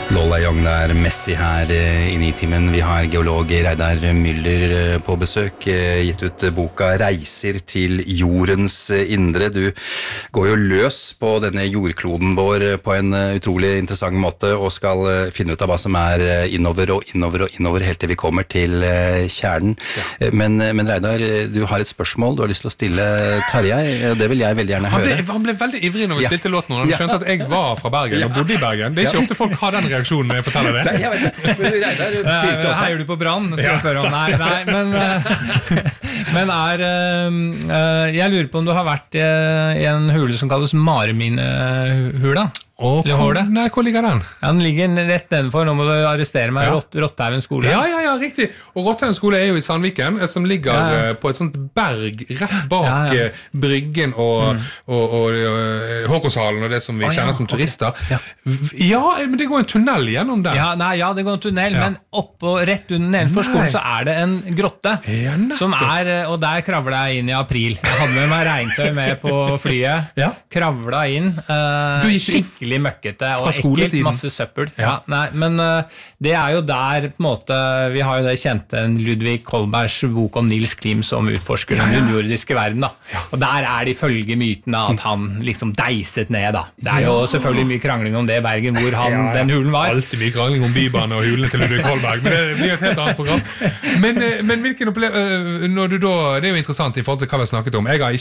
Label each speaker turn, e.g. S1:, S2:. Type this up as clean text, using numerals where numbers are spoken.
S1: Lola Young, det Messi her I Nitimen. Vi har geolog Reidar Müller på besøk, gitt ut boka Reiser til jordens indre. Du går jo løs på denne jordkloden vår på en utrolig interessant måte og skal finne ut av hva som innover og innover og innover helt til vi kommer til kjernen. Ja. Men Reidar, du har et spørsmål du har lyst til å stille Tarjei, det vil jeg veldig gjerne høre.
S2: Han ble veldig ivrig når vi spilte låten, og han skjønte at jeg var fra Bergen og bodde I Bergen. Det ikke ofte folk har den reaksjonen når jeg forteller det.
S1: Nei, jeg vet det. Men Reidar,
S3: heier du på brann? Men jeg lurer på om du har vært I en hule som kalles Maremine-hula?
S2: Nei, hvor ligger den?
S3: Ja, den ligger rett nedenfor. Nå må du arrestere meg. Rottehaugen skole.
S2: Ja, riktig. Og Rottehaugen skole jo I Sandviken, som ligger på et sånt berg rett bak Bryggen og Håkonshallen og det som vi kjenner som turister. Ja, men det går en tunnel gjennom der.
S3: Ja, det går en tunnel, men oppå rett under nedenfor skolen så det en grotte som og der kravlet jeg inn I april. Jeg hadde med meg regntøy med på flyet. Kravlet inn. Skikkelig møkkete og ekkelt, masse søppel. Men det jo der på en måte, vi har jo det kjente Ludvig Kolbergs bok om Nils Klim som utforsker den underjordiske verden da. Og der det ifølge myten da, at han liksom deiset ned da. Det jo selvfølgelig mye krangling om det I Bergen hvor den hulen var.
S2: Alltid mye krangling om bybane og hulene til Ludvig Kolberg, men det blir et helt annet program. Men hvilken opplevelse, når du da, det jo interessant I forhold til hva vi har snakket om. Jeg har